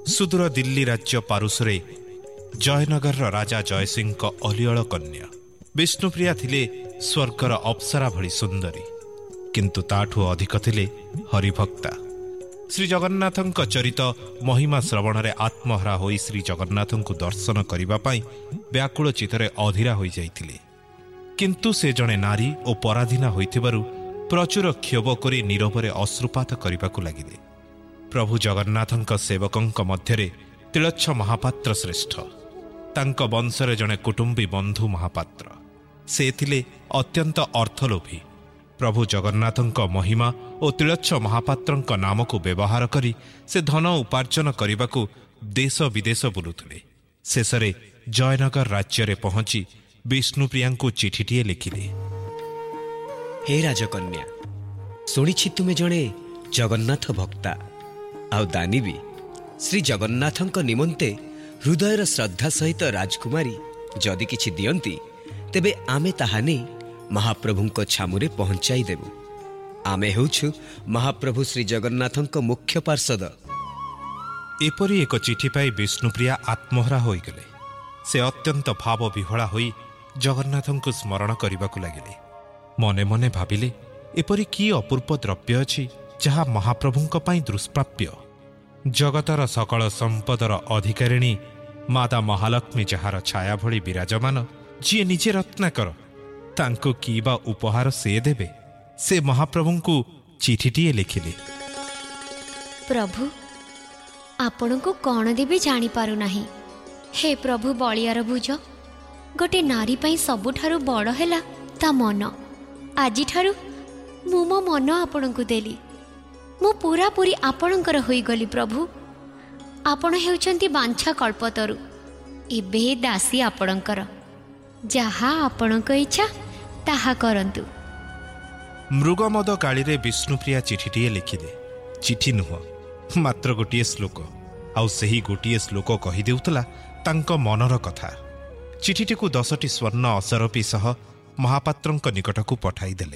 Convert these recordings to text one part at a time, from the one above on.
ସୁଦୂର ଦିଲ୍ଲୀ ରାଜ୍ୟ ପାରୁସରେ ଜୟନଗରର ରାଜା ଜୟସିଂଙ୍କ ଅଲିଅଳ କନ୍ୟା ବିଷ୍ଣୁପ୍ରିୟା ଥିଲେ ସ୍ୱର୍ଗର ଅପ୍ସରା ଭଳି ସୁନ୍ଦରୀ, କିନ୍ତୁ ତାଠୁ ଅଧିକ ଥିଲେ ହରିଭକ୍ତା। ଶ୍ରୀଜଗନ୍ନାଥଙ୍କ ଚରିତ ମହିମା ଶ୍ରବଣରେ ଆତ୍ମହରା ହୋଇ ଶ୍ରୀଜଗନ୍ନାଥଙ୍କୁ ଦର୍ଶନ କରିବା ପାଇଁ ବ୍ୟାକୁଳ ଚିତ୍ତରେ ଅଧୀରା ହୋଇଯାଇଥିଲେ। କିନ୍ତୁ ସେ ଜଣେ ନାରୀ ଓ ପରାଧୀନା ହୋଇଥିବାରୁ ପ୍ରଚୁର କ୍ଷୋଭ କରି ନୀରବରେ ଅଶ୍ରୁପାତ କରିବାକୁ ଲାଗିଲେ। ପ୍ରଭୁ ଜଗନ୍ନାଥଙ୍କ ସେବକଙ୍କ ମଧ୍ୟରେ ତିଳଚ୍ଛ ମହାପାତ୍ର ଶ୍ରେଷ୍ଠ। ତାଙ୍କ ବଂଶରେ ଜଣେ କୁଟୁମ୍ବୀ ବନ୍ଧୁ ମହାପାତ୍ର। ସେ ଥିଲେ ଅତ୍ୟନ୍ତ ଅର୍ଥଲୋଭୀ। ପ୍ରଭୁ ଜଗନ୍ନାଥଙ୍କ ମହିମା ଓ ତିଳଚ୍ଛ ମହାପାତ୍ରଙ୍କ ନାମକୁ ବ୍ୟବହାର କରି ସେ ଧନ ଉପାର୍ଜନ କରିବାକୁ ଦେଶ ବିଦେଶ ବୁଲୁଥିଲେ। ଶେଷରେ ଜୟନଗର ରାଜ୍ୟରେ ପହଞ୍ଚି ବିଷ୍ଣୁପ୍ରିୟାଙ୍କୁ ଚିଠିଟିଏ ଲେଖିଲେ। ହେ ରାଜକନ୍ୟା, ଶୁଣିଛି ତୁମେ ଜଣେ ଜଗନ୍ନାଥ ଭକ୍ତା ଆଉ ଦାନୀ ବି। ଶ୍ରୀ ଜଗନ୍ନାଥଙ୍କ ନିମନ୍ତେ ହୃଦୟର ଶ୍ରଦ୍ଧା ସହିତ ରାଜକୁମାରୀ ଯଦି କିଛି ଦିଅନ୍ତି, ତେବେ ଆମେ ତାହା ନେଇ ମହାପ୍ରଭୁଙ୍କ ଛାମୁରେ ପହଞ୍ଚାଇ ଦେବୁ। ଆମେ ହେଉଛୁ ମହାପ୍ରଭୁ ଶ୍ରୀ ଜଗନ୍ନାଥଙ୍କ ମୁଖ୍ୟ ପାର୍ଷଦ। ଏପରି ଏକ ଚିଠି ପାଇ ବିଷ୍ଣୁପ୍ରିୟା ଆତ୍ମହରା ହୋଇଗଲେ। ସେ ଅତ୍ୟନ୍ତ ଭାବ ବିହ୍ୱଳା ହୋଇ ଜଗନ୍ନାଥଙ୍କୁ ସ୍ମରଣ କରିବାକୁ ଲାଗିଲେ। ମନେ ମନେ ଭାବିଲେ, ଏପରି କି ଅପୂର୍ବ ଦ୍ରବ୍ୟ ଅଛି ଯାହା ମହାପ୍ରଭୁଙ୍କ ପାଇଁ ଦୁଷ୍ପ୍ରାପ୍ୟ। ଜଗତର ସକଳ ସମ୍ପଦର ଅଧିକାରିଣୀ ମାତା ମହାଲକ୍ଷ୍ମୀ ଯାହାର ଛାୟା ଭଳି ବିରାଜମାନ, ଯିଏ ନିଜେ ରତ୍ନାକର, ତାଙ୍କୁ କି ବା ଉପହାର ସେ ଦେବେ? ସେ ମହାପ୍ରଭୁଙ୍କୁ ଚିଠିଟିଏ ଲେଖିଲେ। ପ୍ରଭୁ, ଆପଣଙ୍କୁ କ'ଣ ଦେବି ଜାଣିପାରୁନାହିଁ। ହେ ପ୍ରଭୁ ବଳିଆର ଭୁଜ, ଗୋଟେ ନାରୀ ପାଇଁ ସବୁଠାରୁ ବଡ଼ ହେଲା ତା ମନ। ଆଜିଠାରୁ ମୁଁ ମୋ ମନ ଆପଣଙ୍କୁ ଦେଲି। ମୁଁ ପୁରାପୁରି ଆପଣଙ୍କର ହୋଇଗଲି ପ୍ରଭୁ। ଆପଣ ହେଉଛନ୍ତି ବାଞ୍ଛା କଳ୍ପତରୁ। ଏବେ ଦାସୀ ଆପଣଙ୍କର। ଯାହା ଆପଣଙ୍କ ଇଚ୍ଛା ତାହା କରନ୍ତୁ। ମୃଗମଦ କାଳିରେ ବିଷ୍ଣୁପ୍ରିୟା ଚିଠିଟିଏ ଲେଖିଲେ। ଚିଠି ନୁହଁ, ମାତ୍ର ଗୋଟିଏ ଶ୍ଲୋକ। ଆଉ ସେହି ଗୋଟିଏ ଶ୍ଲୋକ କହିଦେଉଥିଲା ତାଙ୍କ ମନର କଥା। ଚିଠିଟିକୁ 10ଟି ସ୍ୱର୍ଣ୍ଣ ଅସରପି ସହ ମହାପାତ୍ରଙ୍କ ନିକଟକୁ ପଠାଇଦେଲେ।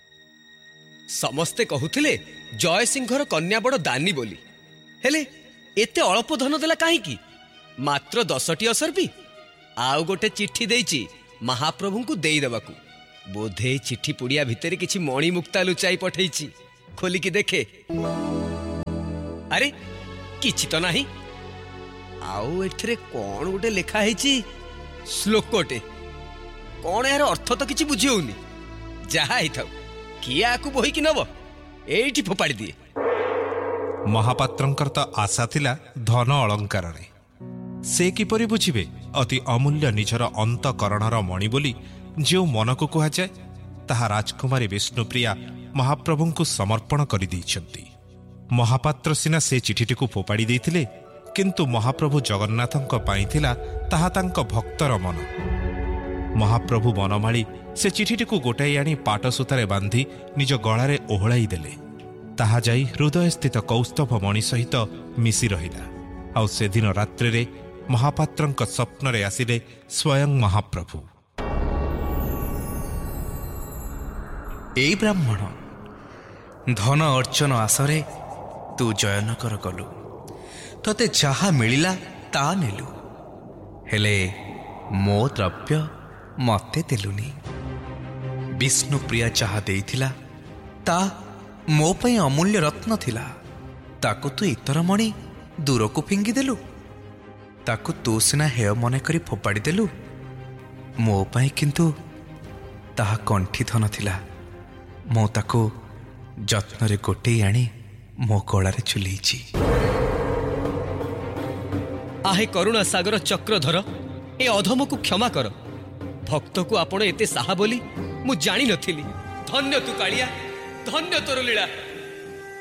ସମସ୍ତେ କହୁଥିଲେ ଜୟସିଂହର କନ୍ୟା ବଡ଼ ଦାନୀ ବୋଲି। ହେଲେ ଏତେ ଅଳ୍ପ ଧନ ଦେଲା କାହିଁକି? ମାତ୍ର 10ଟି ଅସରପି। ଆଉ ଗୋଟେ ଚିଠି ଦେଇଛି ମହାପ୍ରଭୁଙ୍କୁ ଦେଇଦେବାକୁ। ବୋଧେ ଚିଠି ପୁଡ଼ିଆ ଭିତରେ କିଛି ମଣିମୁକ୍ତା ଲୁଚାଇ ପଠେଇଛି। ଖୋଲିକି ଦେଖେ। ଆରେ କିଛି ତ ନାହିଁ। ଆଉ ଏଥିରେ କ'ଣ ଗୋଟେ ଲେଖା ହେଇଛି? ଶ୍ଲୋକଟେ। କ'ଣ ଏହାର ଅର୍ଥ ତ କିଛି ବୁଝି ହଉନି। ଯାହା ହେଇଥାଉ, କିଏ ଆକୁ ବୋହିକି ନବ? ଏଇଠି ଫୋପାଡ଼ି ଦିଏ। ମହାପାତ୍ରଙ୍କର ତ ଆଶା ଥିଲା ଧନ ଅଳଙ୍କାରରେ। ସେ କିପରି ବୁଝିବେ ଅତି ଅମୂଲ୍ୟ ନିଜର ଅନ୍ତଃକରଣର ମଣି ବୋଲି ଯେଉଁ ମନକୁ କୁହାଯାଏ, ତାହା ରାଜକୁମାରୀ ବିଷ୍ଣୁପ୍ରିୟା ମହାପ୍ରଭୁଙ୍କୁ ସମର୍ପଣ କରିଦେଇଛନ୍ତି। ମହାପାତ୍ର ସିନା ସେ ଚିଠିଟିକୁ ଫୋପାଡ଼ି ଦେଇଥିଲେ, କିନ୍ତୁ ମହାପ୍ରଭୁ ଜଗନ୍ନାଥଙ୍କ ପାଇଁ ଥିଲା ତାହା ତାଙ୍କ ଭକ୍ତର ମନ। ମହାପ୍ରଭୁ ବନମାଳୀ ସେ ଚିଠିଟିକୁ ଗୋଟାଇ ଆଣି ପାଟସୂତାରେ ବାନ୍ଧି ନିଜ ଗଳାରେ ଓହଳାଇ ଦେଲେ। ତାହା ଯାଇ ହୃଦୟସ୍ଥିତ କୌସ୍ତଭ ମଣି ସହିତ ମିଶି ରହିଲା। ଆଉ ସେଦିନ ରାତ୍ରିରେ ମହାପାତ୍ରଙ୍କ ସ୍ୱପ୍ନରେ ଆସିଲେ ସ୍ୱୟଂ ମହାପ୍ରଭୁ। ଏଇ ବ୍ରାହ୍ମଣ, ଧନ ଅର୍ଚ୍ଚନ ଆଶରେ ତୁ ଜୟନଗର ଗଲୁ। ତତେ ଯାହା ମିଳିଲା ତା ନେଲୁ, ହେଲେ ମୋ ଦ୍ରବ୍ୟ ମତେ ଦେଲୁନି। ବିଷ୍ଣୁପ୍ରିୟା ଯାହା ଦେଇଥିଲା ତା ମୋ ପାଇଁ ଅମୂଲ୍ୟ ରତ୍ନ ଥିଲା। ତାକୁ ତୁ ଇତର ମଣି ଦୂରକୁ ଫିଙ୍ଗିଦେଲୁ। ତାକୁ ତୁ ସିନା ହେୟ ମନେ କରି ଫୋପାଡ଼ି ଦେଲୁ। ମୋ ପାଇଁ କିନ୍ତୁ ତାହା କଣ୍ଠି ଧନ ଥିଲା। ମୁଁ ତାକୁ ଯତ୍ନରେ ଗୋଟେଇ ଆଣି ମୋ ଗଳାରେ ଝୁଲେଇଛି। ଆହେ କରୁଣା ସାଗର ଚକ୍ରଧର, ଏ ଅଧମକୁ କ୍ଷମା କର। ଭକ୍ତକୁ ଆପଣ ଏତେ ସାହା ବୋଲି ମୁଁ ଜାଣିନଥିଲି। ଧନ୍ୟ ତୁ କାଳିଆ, ଧନ୍ୟ ତୋର ଲୀଳା।